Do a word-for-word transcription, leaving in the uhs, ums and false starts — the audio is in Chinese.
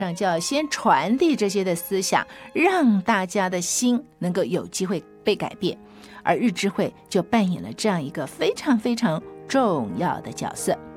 就要先传递这些的思想，让大家的心能够有机会被改变，而日知会就扮演了这样一个非常非常重要的角色。